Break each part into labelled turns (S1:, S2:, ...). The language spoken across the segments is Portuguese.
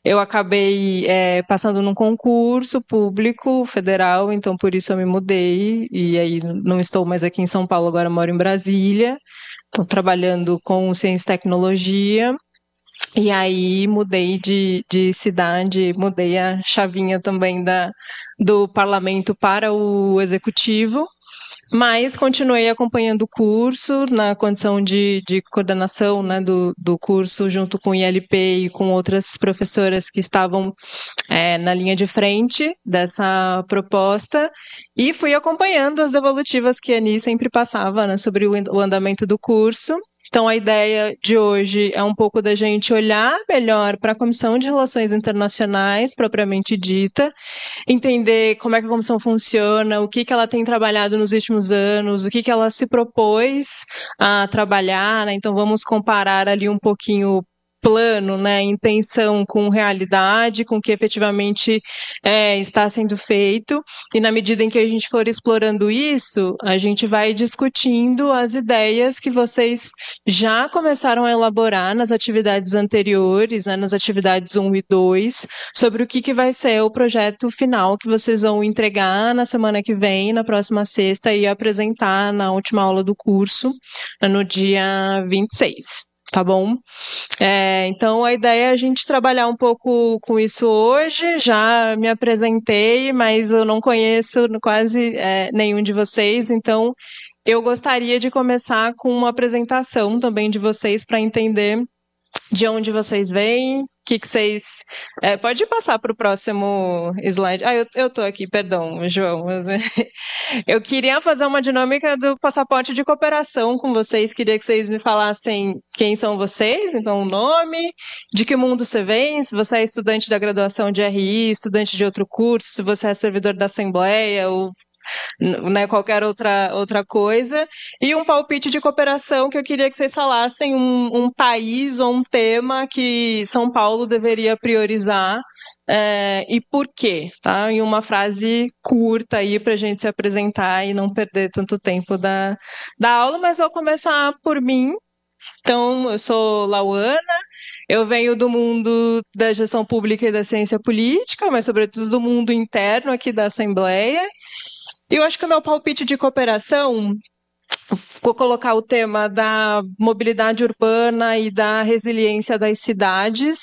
S1: eu acabei passando num concurso público federal, então por isso eu me mudei, e aí não estou mais aqui em São Paulo, agora moro em Brasília. Estou trabalhando com ciência e tecnologia. E aí mudei de cidade, mudei a chavinha também do parlamento para o executivo, mas continuei acompanhando o curso na condição de coordenação, né, do curso junto com o ILP e com outras professoras que estavam na linha de frente dessa proposta, e fui acompanhando as devolutivas que a Ani sempre passava, né, sobre o andamento do curso. Então, a ideia de hoje é um pouco da gente olhar melhor para a Comissão de Relações Internacionais, propriamente dita, entender como é que a comissão funciona, o que ela tem trabalhado nos últimos anos, o que ela se propôs a trabalhar, né? Então, vamos comparar ali um pouquinho plano, né, intenção com realidade, com o que efetivamente está sendo feito, e na medida em que a gente for explorando isso, a gente vai discutindo as ideias que vocês já começaram a elaborar nas atividades anteriores, né, nas atividades 1 e 2, sobre o que vai ser o projeto final que vocês vão entregar na semana que vem, na próxima sexta, e apresentar na última aula do curso, no dia 26. Tá bom? Então, a ideia é a gente trabalhar um pouco com isso hoje. Já me apresentei, mas eu não conheço quase nenhum de vocês, então eu gostaria de começar com uma apresentação também de vocês para entender de onde vocês vêm, o que vocês... pode passar para o próximo slide. Eu estou aqui, perdão, João. Eu queria fazer uma dinâmica do passaporte de cooperação com vocês. Queria que vocês me falassem quem são vocês, então o nome, de que mundo você vem, se você é estudante da graduação de RI, estudante de outro curso, se você é servidor da Assembleia ou né, qualquer outra coisa, e um palpite de cooperação que eu queria que vocês falassem um país ou um tema que São Paulo deveria priorizar e por quê, tá? Em uma frase curta aí para a gente se apresentar e não perder tanto tempo da aula, mas vou começar por mim. Então, eu sou Lauana, eu venho do mundo da gestão pública e da ciência política, mas sobretudo do mundo interno aqui da Assembleia. Eu acho que o meu palpite de cooperação, vou colocar o tema da mobilidade urbana e da resiliência das cidades,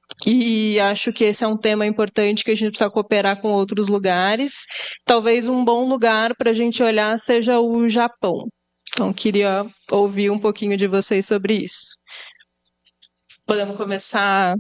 S1: e acho que esse é um tema importante que a gente precisa cooperar com outros lugares. Talvez um bom lugar para a gente olhar seja o Japão. Então, queria ouvir um pouquinho de vocês sobre isso. Podemos começar...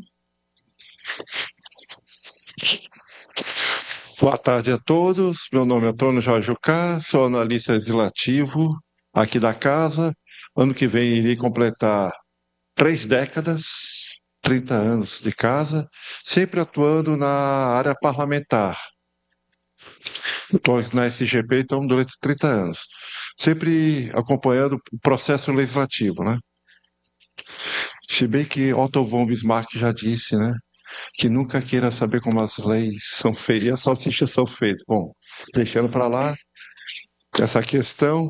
S2: Boa tarde a todos, meu nome é Antônio Jorge Jucá, sou analista legislativo aqui da casa. Ano que vem irei completar 3 décadas, 30 anos de casa, sempre atuando na área parlamentar. Estou na SGP, então, durante 30 anos, sempre acompanhando o processo legislativo, né? Se bem que Otto von Bismarck já disse, né? Que nunca queira saber como as leis são feitas e as salsichas são feitas. Bom, deixando para lá essa questão,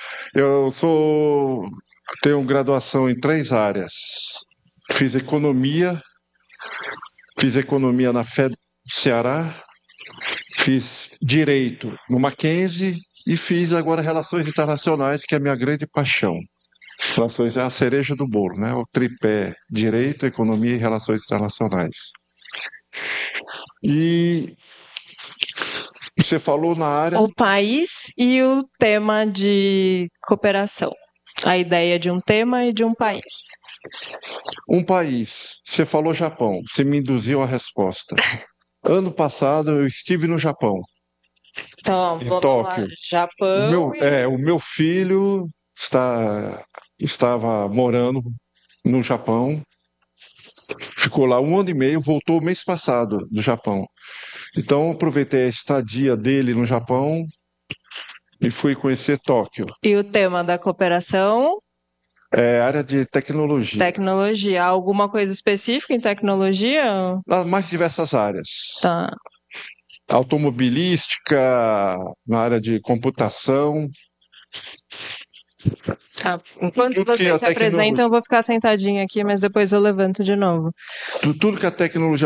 S2: tenho graduação em 3 áreas. Fiz economia na FED do Ceará, fiz direito no Mackenzie e fiz agora relações internacionais, que é a minha grande paixão. Relações é a cereja do bolo, né? O tripé: direito, economia e relações internacionais. E você falou na área...
S1: O país e o tema de cooperação. A ideia de um tema e de um país.
S2: Um país. Você falou Japão. Você me induziu a resposta. Ano passado eu estive no Japão.
S1: Então,
S2: em
S1: vamos
S2: Tóquio.
S1: lá. Japão.
S2: O meu filho estava morando no Japão. Ficou lá 1 ano e meio, voltou mês passado do Japão. Então, aproveitei a estadia dele no Japão e fui conhecer Tóquio.
S1: E o tema da cooperação?
S2: Área de tecnologia.
S1: Tecnologia. Alguma coisa específica em tecnologia?
S2: Nas mais diversas áreas.
S1: Tá.
S2: Automobilística, na área de computação.
S1: Tá. Enquanto vocês se apresentam, eu vou ficar sentadinha aqui, mas depois eu levanto de novo.
S2: Tudo que a tecnologia